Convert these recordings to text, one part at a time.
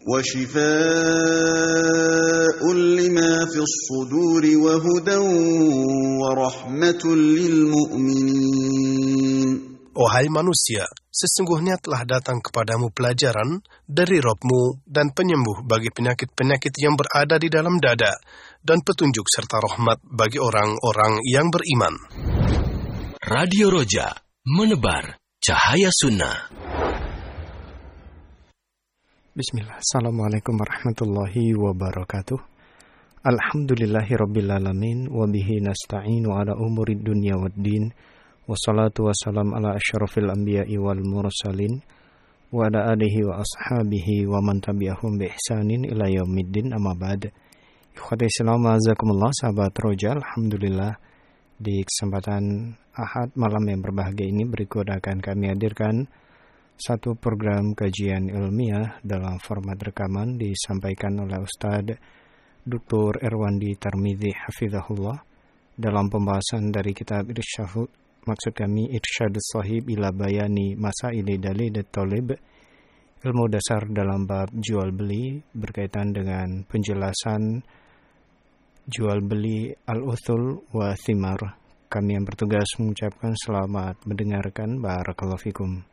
وشفاء لما في الصدور وهدى ورحمة للمؤمنين. Wahai manusia, sesungguhnya telah datang kepadamu pelajaran dari Rabb-Mu dan penyembuh bagi penyakit-penyakit yang berada di dalam dada, dan petunjuk serta rahmat bagi orang-orang yang beriman. Radio Roja, menebar cahaya sunnah. Bismillah. Assalamualaikum warahmatullahi wabarakatuh. Alhamdulillahirrabbilalamin. Wabihi nasta'inu ala umurid dunya waddin. Wassalatu wassalam ala asyrafil anbiya'i wal mursalin. Wa ala alihi wa ashabihi wa man tabi'ahum bi ihsanin ila yaumiddin, amma ba'd. Ikhwati Islam, azakumullah, sahabat Roja. Alhamdulillah, di kesempatan Ahad malam yang berbahagia ini berikut akan kami hadirkan satu program kajian ilmiah dalam format rekaman disampaikan oleh Ustadz Dr. Erwandi Tarmidhi Hafizahullah dalam pembahasan dari kitab Irsyadus Shahib ila Bayani Masaili Dalil Talib, ilmu dasar dalam bab jual beli berkaitan dengan penjelasan jual beli al-uthul wa thimar. Kami yang bertugas mengucapkan selamat mendengarkan. Barakallahu fikum.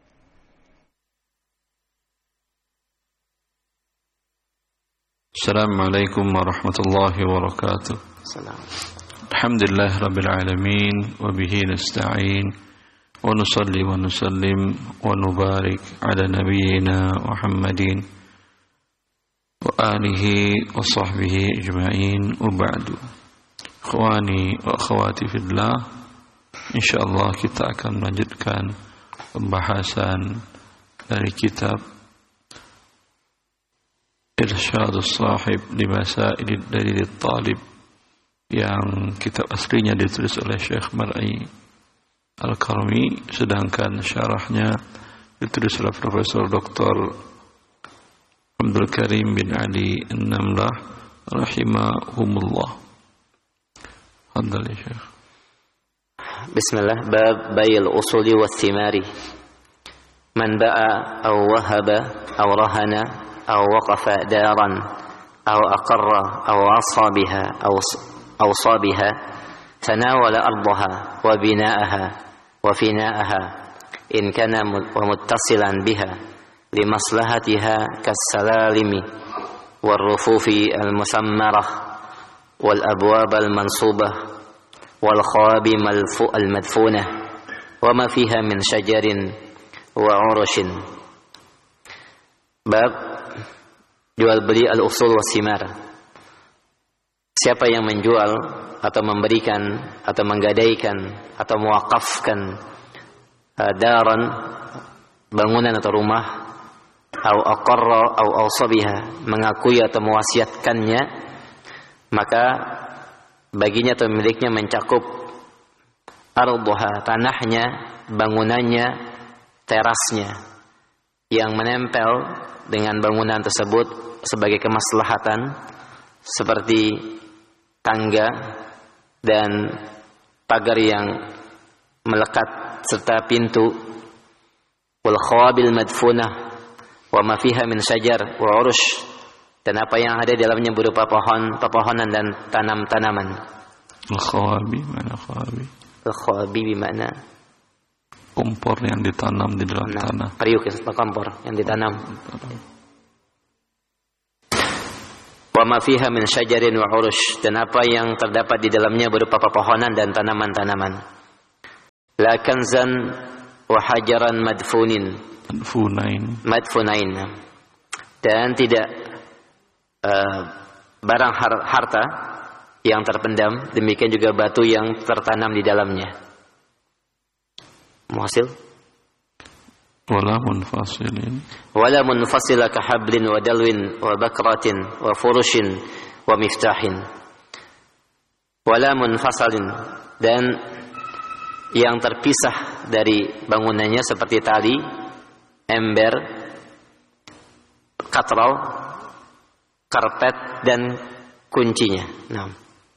Assalamualaikum warahmatullahi wabarakatuh. Alhamdulillah rabbil alamin, wa bihi nasta'in, wa nusalli wa nusallim wa nubarik ala nabiyyina Muhammadin wa alihi wa sahbihi ajma'in, wa ba'du. Ikhwani wa akhwati fillah, insyaallah kita akan melanjutkan pembahasan dari kitab Irsyadus Shahib li Masaili Dalil Talib, yang kitab aslinya ditulis oleh Syekh Mar'i Al-Karmi, sedangkan syarahnya ditulis oleh Profesor Dr. Abdul Karim bin Ali An-Namlah rahimahumullah. Hadal ya Syekh. Bismillah. Bab bayil usuli wa thimari. Man ba'a aw wahaba aw rahana aw waqafa daran aw aqarra aw asa biha aw sabiha tanawala ardaha wa bina'aha wa fina'aha in kana muttasilan biha limaslahatiha kas-salalimi wal-rufufi al-musammarah wal-abwab al-mansubah wal-khawabim al-madfunah wa ma fiha min syajarin wa urushin. Bab jual beli al-usul wa thimar. Siapa yang menjual atau memberikan atau menggadaikan atau mewakafkan daran, bangunan atau rumah, au aqarra au awsabiha, mengakui atau mewasiatkannya, maka baginya atau miliknya mencakup arduha, tanahnya, bangunannya, terasnya yang menempel dengan bangunan tersebut sebagai kemaslahatan, seperti tangga dan pagar yang melekat serta pintu, wal khawabil madfunah wa ma fiha min syajar wa urush, dan apa yang ada di dalamnya berupa pepohonan dan tanam-tanaman. Al-khawabi, mana khawabi? Al-khawabi bermakna kompor yang ditanam di dalam tanah. Periuk, kompor yang ditanam. Wa ma fiha min syajarin wa urush, dan apa yang terdapat di dalamnya berupa pepohonan dan tanaman-tanaman. La kanzan wa hajaran madfunain, dan tidak barang harta yang terpendam, demikian juga batu yang tertanam di dalamnya. Muhasil wala munfasila ka hablin wa dalwin wa bakratin wa furushin wa miftahin. Wala munfasalin, dan yang terpisah dari bangunannya seperti tali, ember, katral, karpet, dan kuncinya. Nah,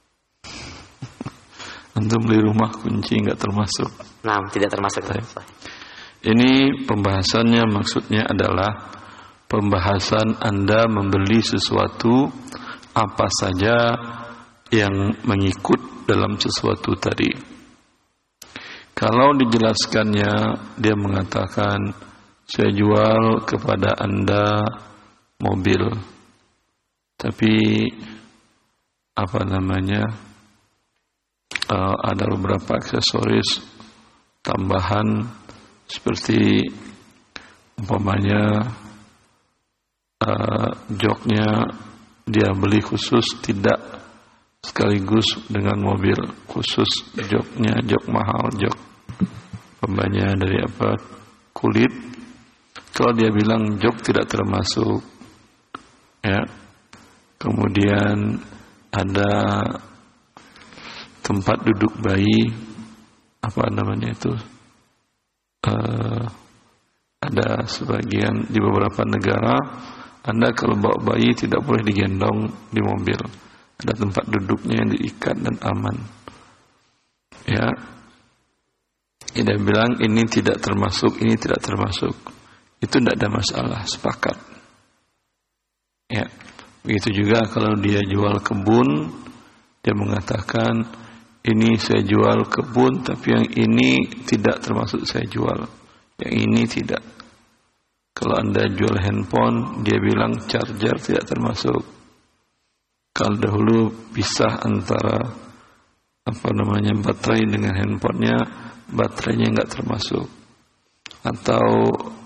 antum beli rumah kunci enggak termasuk. Nah, tidak termasuk. Ini pembahasannya maksudnya adalah pembahasan Anda membeli sesuatu apa saja yang mengikut dalam sesuatu tadi. Kalau dijelaskannya, dia mengatakan, saya jual kepada Anda mobil, tapi ada beberapa aksesoris tambahan seperti umpamanya joknya dia beli khusus, tidak sekaligus dengan mobil, khusus joknya, jok mahal, jok umpamanya dari kulit. Kalau dia bilang jok tidak termasuk, ya. Kemudian ada tempat duduk bayi, ada sebagian di beberapa negara, Anda kalau bawa bayi tidak boleh digendong di mobil. Ada tempat duduknya yang diikat dan aman. Ya, dia bilang ini tidak termasuk, ini tidak termasuk. Itu tidak ada masalah, sepakat. Ya, begitu juga kalau dia jual kebun, dia mengatakan ini saya jual kebun, tapi yang ini tidak termasuk saya jual, yang ini tidak. Kalau Anda jual handphone, dia bilang charger tidak termasuk. Kalau dahulu pisah antara baterai dengan handphonenya, baterainya enggak termasuk. Atau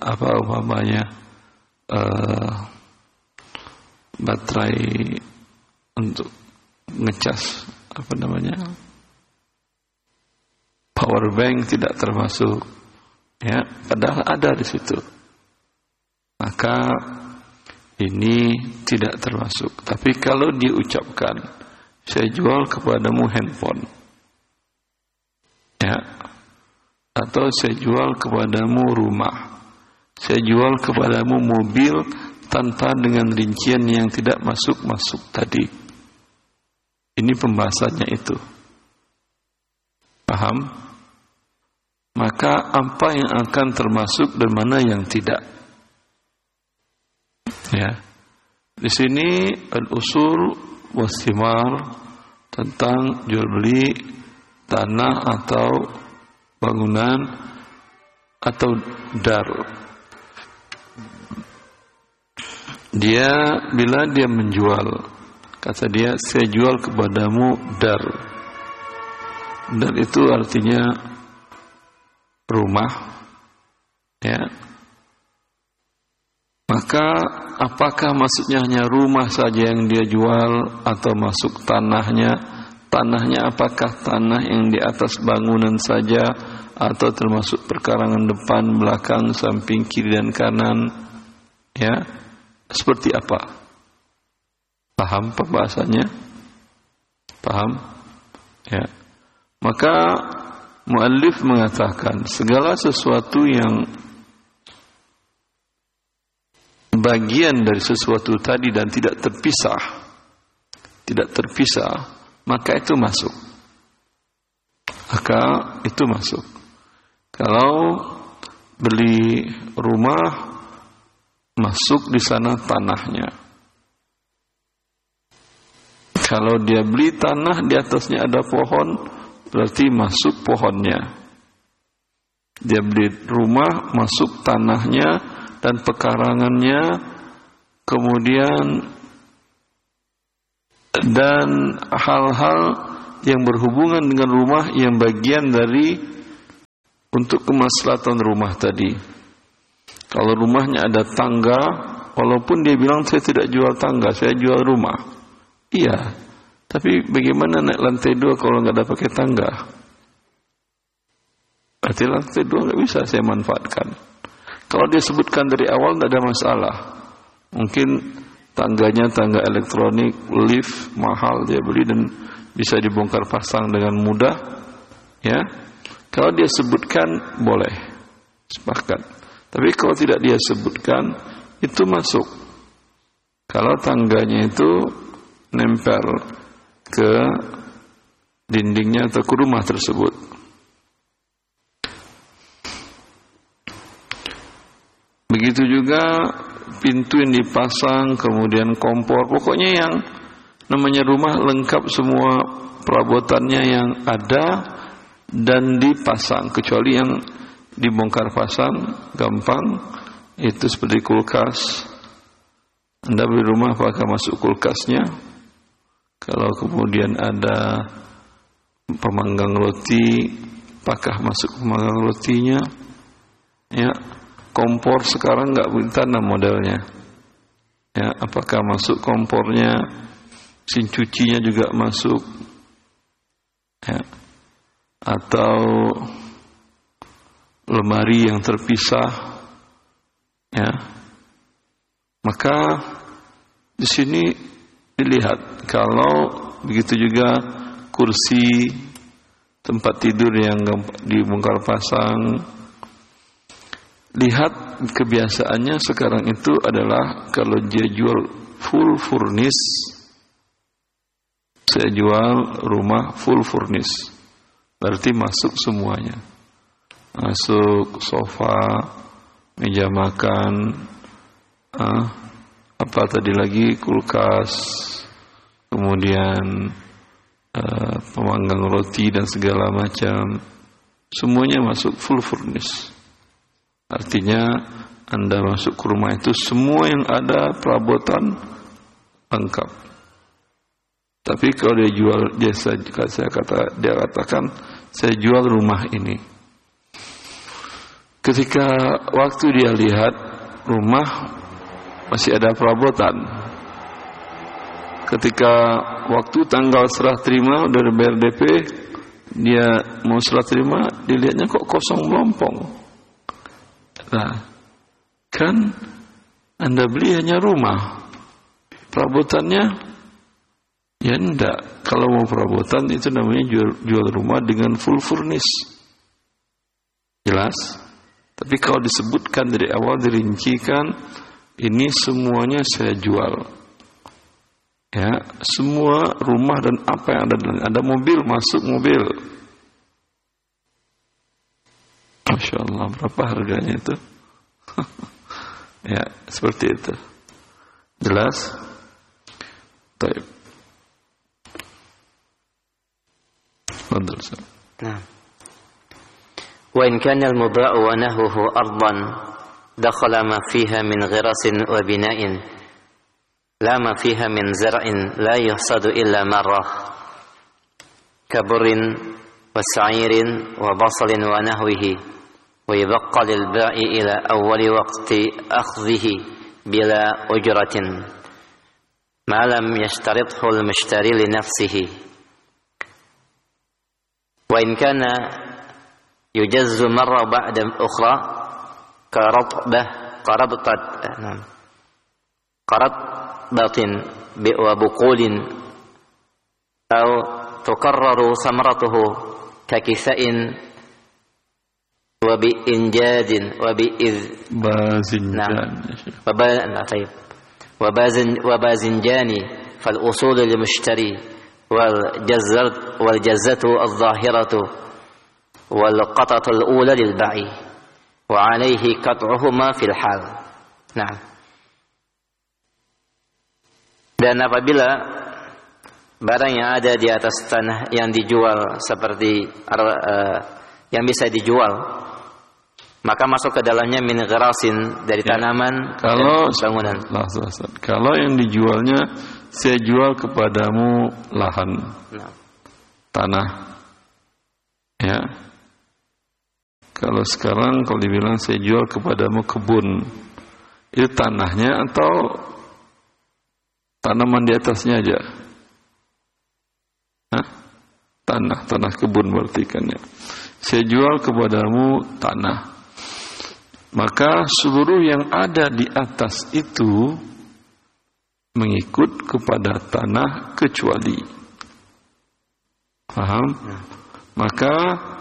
baterai untuk ngecas power bank tidak termasuk, ya, padahal ada di situ. Maka ini tidak termasuk. Tapi kalau diucapkan, saya jual kepadamu handphone, ya, atau saya jual kepadamu rumah, saya jual kepadamu mobil tanpa dengan rincian yang tidak masuk tadi. Ini pembahasannya itu. Paham? Maka apa yang akan termasuk dan mana yang tidak? Ya. Di sini al-usul was-thimar tentang jual beli tanah atau bangunan atau dar. Bila dia menjual, kata dia, saya jual kepadamu dar. Dar itu artinya rumah, ya. Maka apakah maksudnya hanya rumah saja yang dia jual atau masuk tanahnya? Tanahnya apakah tanah yang di atas bangunan saja atau termasuk perkarangan depan, belakang, samping, kiri dan kanan? Ya, seperti apa? Paham pembahasannya? Paham? Ya. Maka muallif mengatakan segala sesuatu yang bagian dari sesuatu tadi dan tidak terpisah, maka itu masuk. Kalau beli rumah, masuk di sana tanahnya. Kalau dia beli tanah di atasnya ada pohon, berarti masuk pohonnya. Dia beli rumah, masuk tanahnya dan pekarangannya, kemudian dan hal-hal yang berhubungan dengan rumah yang bagian dari untuk kemaslahatan rumah tadi. Kalau rumahnya ada tangga, walaupun dia bilang saya tidak jual tangga, saya jual rumah. Iya, tapi bagaimana naik lantai 2 kalau nggak ada pakai tangga? Berarti lantai 2 nggak bisa saya manfaatkan. Kalau dia sebutkan dari awal tidak ada masalah. Mungkin tangganya tangga elektronik, lift mahal dia beli dan bisa dibongkar pasang dengan mudah. Ya, kalau dia sebutkan boleh, sepakat. Tapi kalau tidak dia sebutkan, itu masuk. Kalau tangganya itu nempel ke dindingnya atau ke rumah tersebut. Begitu juga pintu yang dipasang, kemudian kompor, pokoknya yang namanya rumah lengkap semua perabotannya yang ada dan dipasang, kecuali yang dibongkar pasang gampang, itu seperti kulkas. Anda beli rumah apakah masuk kulkasnya? Kalau kemudian ada pemanggang roti, apakah masuk pemanggang rotinya? Ya, kompor sekarang nggak bertanam modelnya. Ya, apakah masuk kompornya? Mesin cucinya juga masuk. Ya. Atau lemari yang terpisah. Ya. Maka di sini dilihat, kalau begitu juga kursi, tempat tidur yang dibongkar pasang. Lihat kebiasaannya sekarang itu adalah kalau dia jual full furnish, saya jual rumah full furnish, berarti masuk semuanya, masuk sofa, meja makan, apa tadi lagi, kulkas, kemudian pemanggang roti dan segala macam, semuanya masuk full furnish. Artinya Anda masuk ke rumah itu semua yang ada perabotan lengkap. Tapi kalau dia katakan saya jual rumah ini. Ketika waktu dia lihat rumah masih ada perabotan. Ketika waktu tanggal serah terima udah bayar DP, dia mau serah terima, dilihatnya kok kosong melompong. Nah, kan Anda beli hanya rumah, perabotannya ya enggak. Kalau mau perabotan itu namanya jual rumah dengan full furnish, jelas. Tapi kalau disebutkan dari awal, dirincikan, ini semuanya saya jual, ya, semua rumah dan apa yang ada mobil, masuk mobil. Masya Allah, berapa harganya itu? Ya, seperti itu. Jelas? Baik. Fadhil. Nah. Wa in kana al-muba'u wa nahwuhu ardan dakhala ma fiha min ghirasin wa bina'in la ma fiha min zar'in la yuhsadu illa marrah kaburin wa sa'irin wa basalin wa nahwihi ويبقى للبائع إلى أول وقت أخذه بلا أجرة ما لم يشترطه المشتري لنفسه وإن كان يجز مرة بعد أخرى كرطبة وبقول أو تكرر ثمرته ككساء وبإنجاد وباذنجان فالأصول للمشتري والجزة الظاهرة والقطعة الأولى للبائع وعليه قطعهما في الحال. Nah. Dan apabila barang yang ada di atas tanah yang dijual seperti yang bisa dijual, maka masuk ke dalamnya min ghirasin dari tanaman kalau dan bangunan. Kalau yang dijualnya saya jual kepadamu lahan, tanah, ya. Kalau sekarang kalau dibilang saya jual kepadamu kebun, itu tanahnya atau tanaman di atasnya aja? Tanah kebun berarti kan ya. Saya jual kepadamu tanah. Maka seluruh yang ada di atas itu mengikut kepada tanah kecuali. Paham? Maka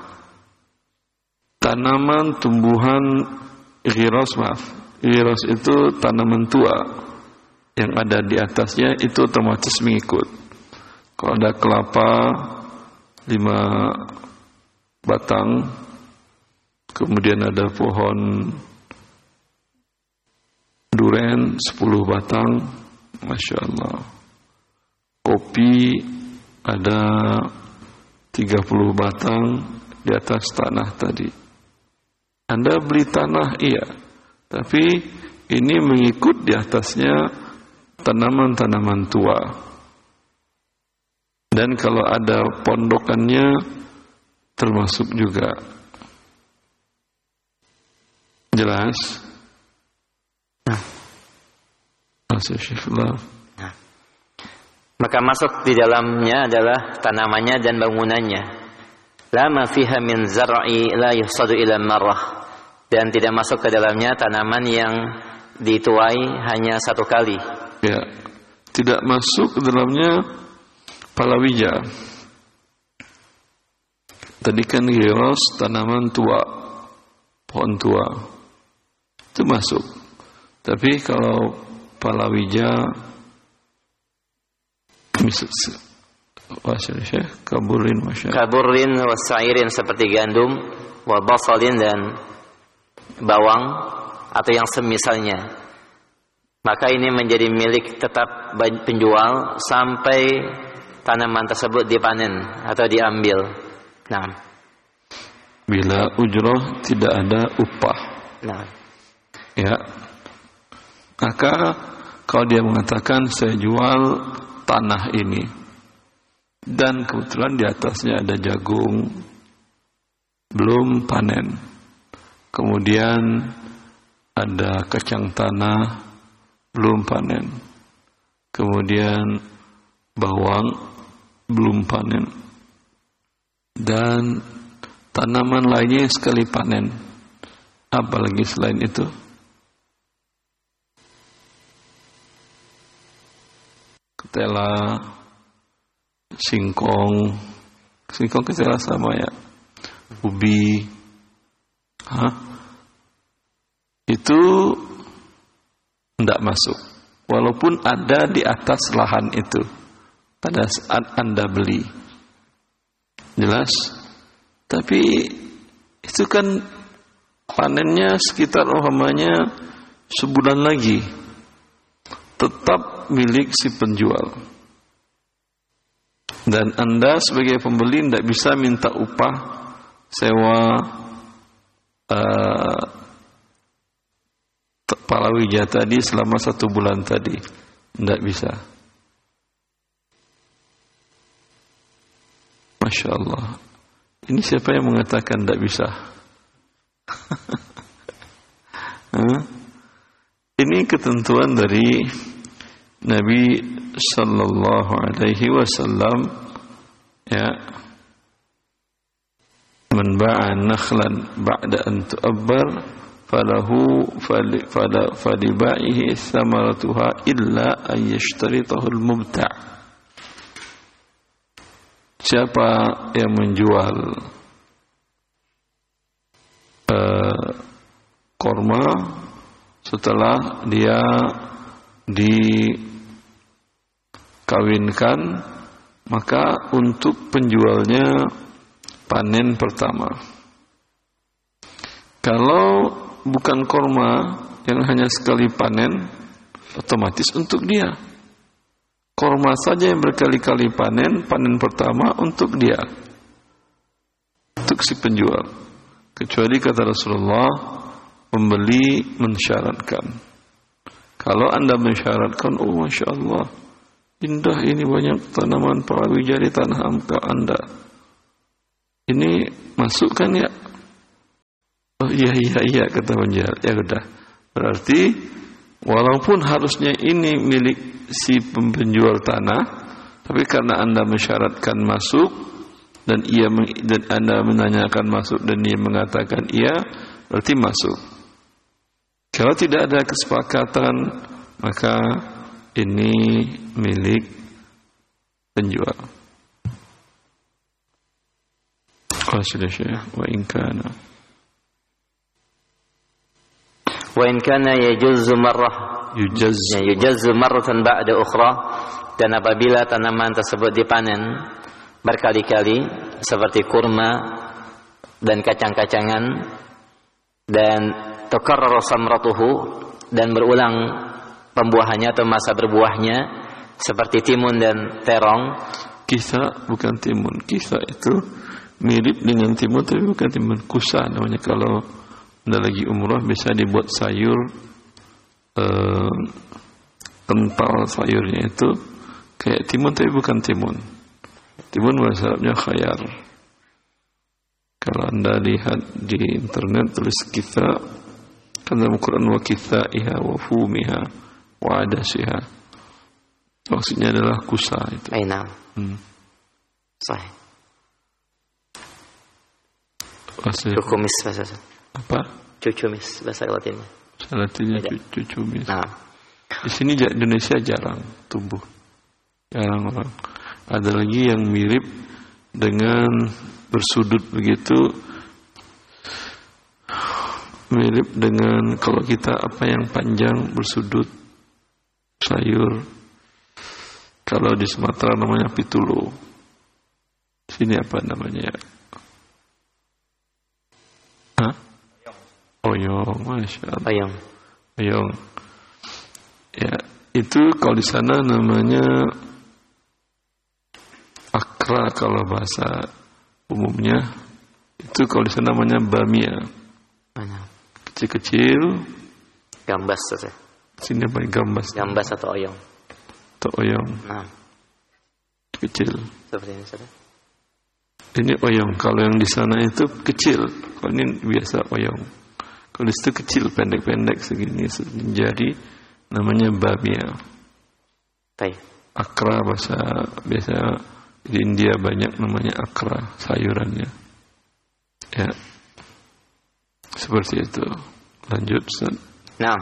tanaman tumbuhan ghiras itu tanaman tua yang ada di atasnya itu otomatis mengikut. Kalau ada kelapa 5 batang, kemudian ada pohon 2 duren 10 batang, Masya Allah. Kopi ada 30 batang di atas tanah tadi. Anda beli tanah, iya, tapi ini mengikut di atasnya tanaman-tanaman tua. Dan kalau ada pondokannya termasuk juga. Jelas? Maka masuk di dalamnya adalah tanamannya dan bangunannya. La ma fiha min zar'i la yuhsadu ila marrah. Dan tidak masuk ke dalamnya tanaman yang dituai hanya satu kali. Ya, tidak masuk ke dalamnya palawija. Tadi kan giros, tanaman tua, pohon tua, itu masuk. Tapi kalau palawija, kaburin wasairin seperti gandum, wa basalin dan bawang atau yang semisalnya, maka ini menjadi milik tetap penjual sampai tanaman tersebut dipanen atau diambil. Nah, bila ujroh tidak ada upah, ya, maka kalau dia mengatakan saya jual tanah ini dan kebetulan di atasnya ada jagung belum panen, kemudian ada kacang tanah belum panen, kemudian bawang belum panen, dan tanaman lainnya sekali panen, apalagi selain itu. Ketela, singkong ketela sama ya, ubi, itu tidak masuk, walaupun ada di atas lahan itu pada saat Anda beli. Jelas? Tapi itu kan panennya sekitar umpamanya sebulan lagi, tetap milik si penjual. Dan Anda sebagai pembeli tidak bisa minta upah sewa palawija tadi selama 1 bulan tadi. Tidak bisa. Masya Allah. Ini siapa yang mengatakan tidak bisa? Ini ketentuan dari Nabi Sallallahu Alaihi Wasallam, ya, man ba'a nakhlan ba'da an tu'abbar falahu faliba'ihi thamaratuha illa an yashtaritahu al-mubta'. Siapa yang menjual korma setelah dia dikawinkan, maka untuk penjualnya panen pertama. Kalau bukan korma yang hanya sekali panen, otomatis untuk dia. Korma saja yang berkali-kali panen pertama untuk dia, untuk si penjual. Kecuali kata Rasulullah, pembeli mensyaratkan. Kalau Anda mensyaratkan, oh Masya Allah, indah ini banyak tanaman palawija di tanah Anda, ini masuk kan ya? Oh iya kata penjual. Ya udah, berarti walaupun harusnya ini milik si penjual tanah, tapi karena Anda mensyaratkan masuk dan Anda menanyakan masuk dan dia mengatakan iya, berarti masuk. Kalau tidak ada kesepakatan, maka ini milik penjual. Qala Syekh, wa in kana yajuzzu marratan ba'da ukhra, dan apabila tanaman tersebut dipanen berkali-kali seperti kurma dan kacang-kacangan, dan tukarraru samratuhu, dan berulang pembuahannya atau masa berbuahnya seperti timun dan terong. Kisa bukan timun. Kisa itu mirip dengan timun tapi bukan timun. Kusa namanya. Kalau Anda lagi umrah bisa dibuat sayur, kental sayurnya itu kayak timun tapi bukan timun. Timun bahasa Arabnya khayar. Kalau Anda lihat di internet tulis kita, kan dalam Quran wa kithaiha wa fumiha wa adasiha. Maksudnya adalah kusa itu. Ainam. Sahih. Cucumis bahasa apa? Cucumis bahasa Latinnya. Bahasa Latinnya cucumis. Nah. Di sini Indonesia jarang tumbuh. Jarang orang. Ada lagi yang mirip dengan bersudut begitu, mirip dengan kalau kita apa yang panjang bersudut sayur. Kalau di Sumatera namanya pitulo. Sini apa namanya? Hah? Oyong, masya Allah. Oyong. Ya, itu kalau di sana namanya akra kalau bahasa umumnya. Itu kalau di sana namanya bamia. Mana? Kecil-kecil. Gambas saja. Sini apa gambas? Gambas atau oyong. Atau oyong. Nah. Kecil. Seperti ini saja. Ini oyong. Kalau yang di sana itu kecil. Kalau ini biasa oyong. Kalau di situ kecil, pendek-pendek segini jari, namanya bamia. Baik. Akra bahasa biasa di India banyak namanya akra sayurannya. Ya. Seperti itu. Lanjut Ustaz. Nah.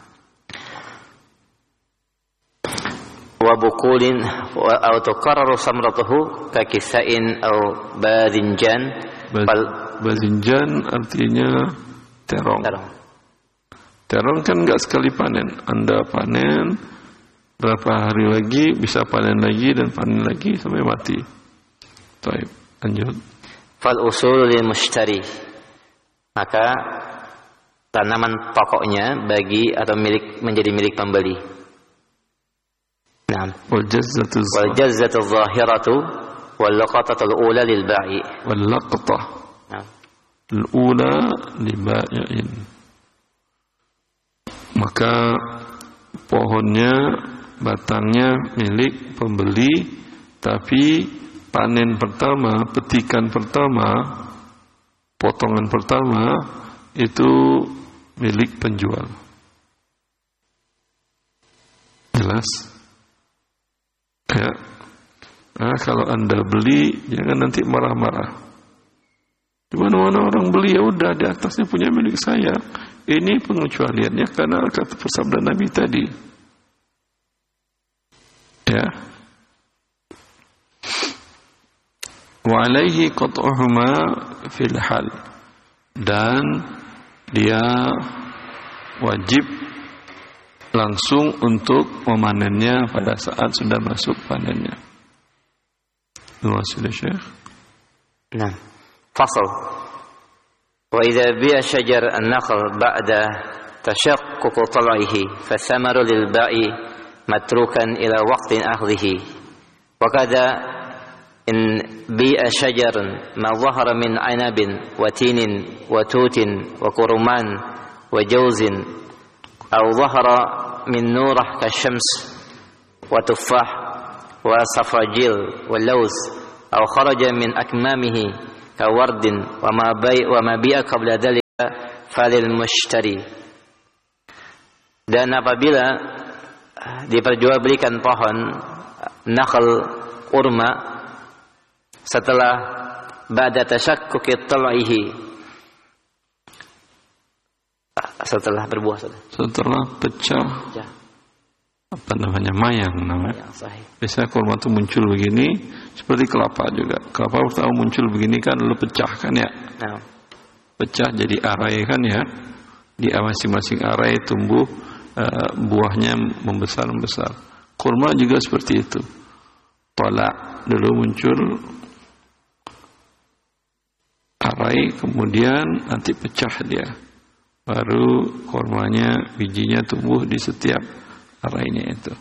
Wa bukulin au tukarraru samratuhu ka kisain au badinjan. Badinjan artinya terong. Terong kan enggak sekali panen. Anda panen berapa hari lagi bisa panen lagi dan panen lagi sampai mati. Baik, lanjut. Fal usul lil mushtari. Maka tanaman pokoknya bagi atau menjadi milik pembeli. Naam. Wal jazzatu zahiratu wal laqatatu al-ula lil ba'i. Wal laqtah. Naam. Al-ula li ba'i'in. Maka pohonnya, batangnya milik pembeli, tapi panen pertama, petikan pertama, potongan pertama itu milik penjual. Jelas? Ya. Nah, kalau Anda beli, jangan nanti marah-marah. Di mana-mana orang beli, ya udah di atasnya punya milik saya. Ini pengecualiannya karena kata bersabda Nabi tadi. Ya. Wa alaihi qat'uhuma fil hal. Dan dia wajib langsung untuk memanennya pada saat sudah masuk panennya. Luasnya Syekh. Nah, fasal. Wa idza bi'a syajar an-nakhl ba'da tashaqquk tal'ihi fa thamaru lil ba'i matrukan ila waqtin akhdhihi. Wa kadha in bi'a syajarun ma dhahara min 'anabin wa tinin wa tutin wa kurman wa jawzin aw dhahara min nurah kasyams wa tuffah wa safrajil wa lauz aw kharaja min akmamihi kawardin wa ma bi'a qabla dhalika falil mushtari. Dan apabila diperjualbelikan pohon nakhl kurma setelah ba'da tashaqquk tal'ihi, setelah berbuah, setelah pecah apa namanya, mayang namanya. Biasanya kurma itu muncul begini, seperti kelapa juga. Kelapa pertama muncul begini kan, lalu pecah kan ya. Pecah jadi arai kan ya. Di masing-masing arai tumbuh buahnya membesar. Kurma juga seperti itu. Tolak dulu muncul arai, kemudian nanti pecah dia. baru kurmanya, bijinya tumbuh di setiap arainya itu.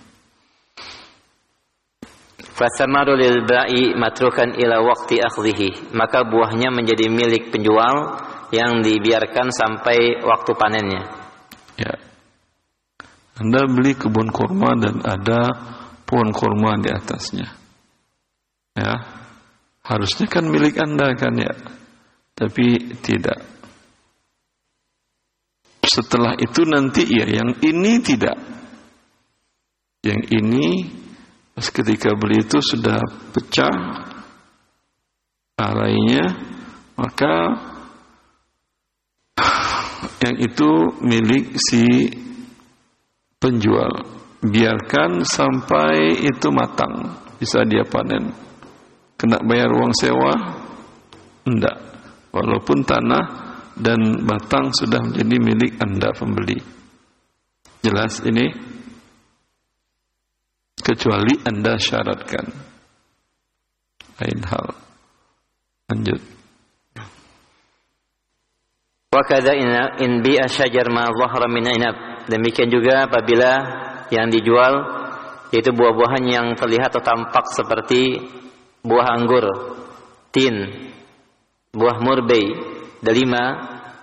Fasamaru lil ba'i matrukan ila waqti akhdhihi, maka buahnya menjadi milik penjual yang dibiarkan sampai waktu panennya. Ya. Anda beli kebun kurma dan ada pohon kurma di atasnya. Ya. Harusnya kan milik Anda kan ya. Tapi tidak. Setelah itu nanti ya yang ini tidak. Yang ini pas ketika beli itu sudah pecah arainya, maka yang itu milik si penjual. Biarkan sampai itu matang, bisa dia panen. Kena bayar uang sewa? Enggak. Walaupun tanah dan batang sudah menjadi milik Anda pembeli. Jelas ini? Kecuali Anda syaratkan. Lain hal. Lanjut. Wa kadza in bi'a syajar ma dhahara min inab. Demikian juga apabila yang dijual yaitu buah-buahan yang terlihat atau tampak seperti buah anggur, tin, buah murbei, delima,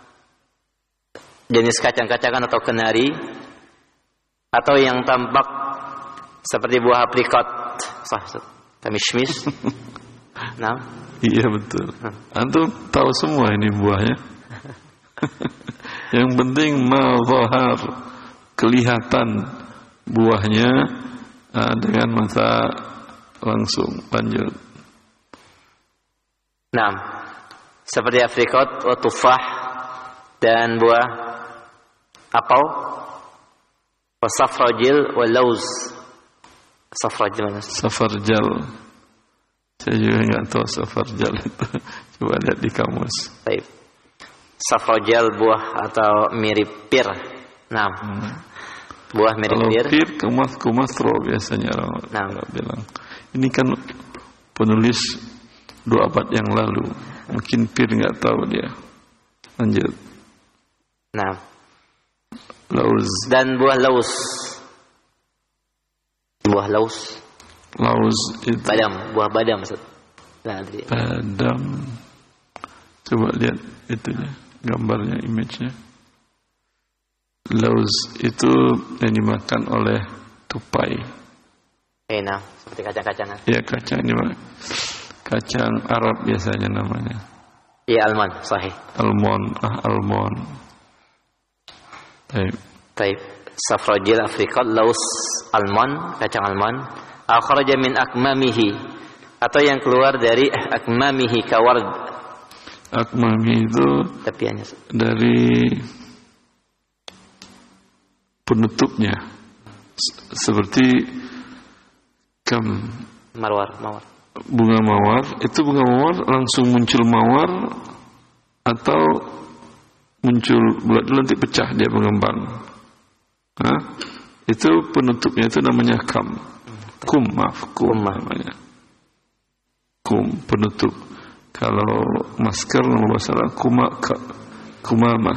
jenis kacang-kacangan atau kenari, atau yang tampak seperti buah aprikot, mishmish. Nah, iya betul. Antum tahu semua ini buahnya. Yang penting mazhar, kelihatan buahnya dengan mata langsung. Lanjut. Nah, seperti aprikot, tufah, dan buah apel, wasafrajil, walauz. Safarjal mana? Safarjal. Saya juga enggak tahu safarjal itu. Coba lihat di kamus. Baik. Safarjal buah atau mirip pir. Nah. Buah mirip pir. Kalau pir kumas biasanya orang bilang. Ini kan penulis 2 abad yang lalu. Mungkin pir enggak tahu dia. Lanjut. Nah. Lauz. Dan buah laus. Buah laus. Laus itu badam, buah badam maksud. Nah, badam. Coba lihat itunya, gambarnya, image-nya. Laus itu yang dimakan oleh tupai. Nah, seperti kacang-kacangan. Iya, kacang ini kacang Arab biasanya namanya. Iya, almond, sahih. Almond. Baik. Safrajil, aprikot, laus, almond, kacang almond. Akhraja min akmamihi, atau yang keluar dari akmamihi kaward. Akmami itu tepiannya dari penutupnya, seperti mawar. Bunga mawar, itu bunga mawar langsung muncul mawar atau muncul bulat dulu nanti pecah dia mengembang. Itu penutupnya itu namanya kum namanya. Kum penutup. Kalau masker nama bahasa Arab kumamah.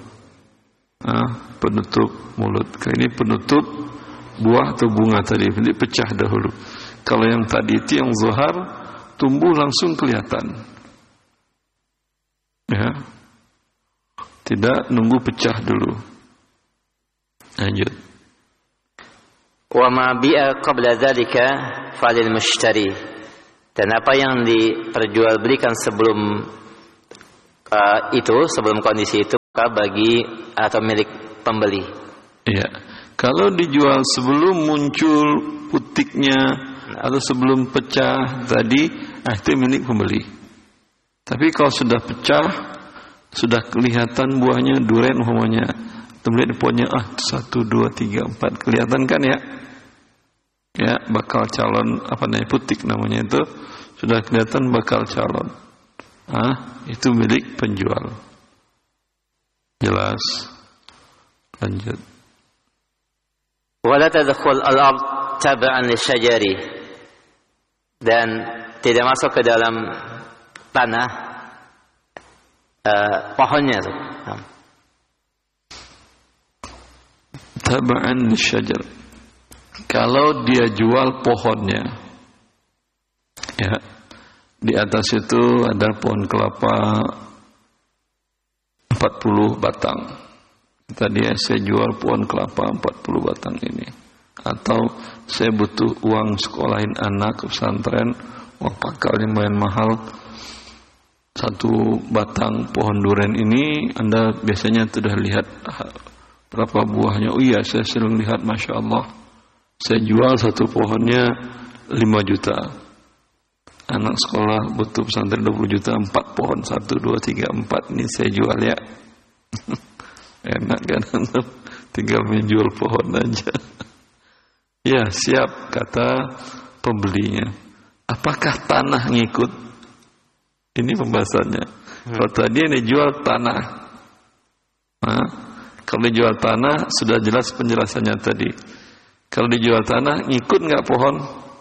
Penutup mulut. Ini penutup buah atau bunga tadi, ini pecah dahulu. Kalau yang tadi itu yang zahar tumbuh langsung kelihatan. Ya. Tidak nunggu pecah dulu. Lanjut. Wa ma bi'a qabla dzalika falil mushtari. Dan apa yang diperjualbelikan sebelum sebelum kondisi itu, maka bagi atau milik pembeli. Iya. Kalau dijual sebelum muncul putiknya atau sebelum pecah tadi, itu milik pembeli. Tapi kalau sudah pecah, sudah kelihatan buahnya, durian umpamanya, melihat pohonnya 1, 2, 3, 4 kelihatan kan ya? Ya, bakal calon putik namanya itu sudah kelihatan bakal calon. Itu milik penjual. Jelas. Lanjut. Wala tadkhul al-ard tab'an lisyajari. Dan tidak masuk ke dalam tanah pohonnya. tab'an lisyajar. Kalau dia jual pohonnya, ya, di atas itu ada pohon kelapa 40 batang. Tadi saya jual pohon kelapa 40 batang ini. Atau saya butuh uang sekolahin anak ke pesantren, uang pakalnya lumayan mahal. Satu batang pohon durian ini Anda biasanya sudah lihat berapa buahnya. Oh iya, saya sering lihat, Masya Allah. Saya jual satu pohonnya 5 juta. Anak sekolah butuh pesantren 20 juta, 4 pohon, 1, 2, 3, 4 ini saya jual ya. Enak kan? Tinggal menjual pohon aja. Ya, siap, kata pembelinya. Apakah tanah ngikut? Ini pembahasannya. Kalau tadi yang dijual tanah, kalau dijual tanah sudah jelas penjelasannya tadi. Kalau dijual tanah ngikut nggak pohon?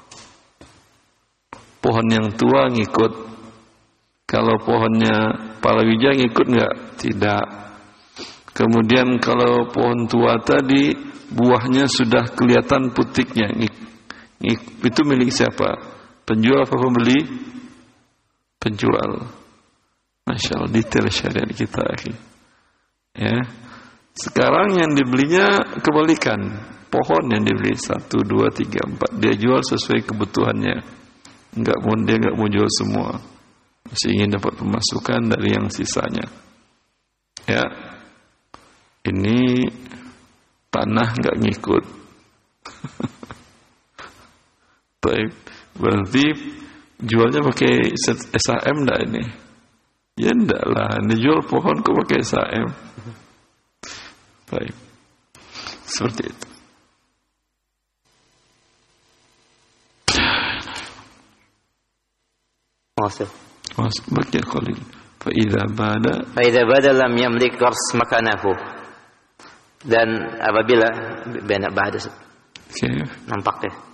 Pohon yang tua ngikut. Kalau pohonnya palawija ngikut nggak? Tidak. Kemudian kalau pohon tua tadi buahnya sudah kelihatan putiknya, itu milik siapa? Penjual apa pembeli? Penjual. Masya Allah, detail syariat kita, ya. Sekarang yang dibelinya kebalikan, pohon yang dibeli 1, 2, 3, 4 dia jual sesuai kebutuhannya. Dia nggak mau jual semua, masih ingin dapat pemasukan dari yang sisanya. Ya, ini tanah nggak ngikut. Baik, berarti jualnya pakai SHM enggak ini? Ya enggak lah, ini jual pohon kok pakai SHM. Baik, seperti itu. Baca qalil. Fa idza bada lam yamlik qars makanahu. Dan apabila bana ba'da. Okay. Nampak ya.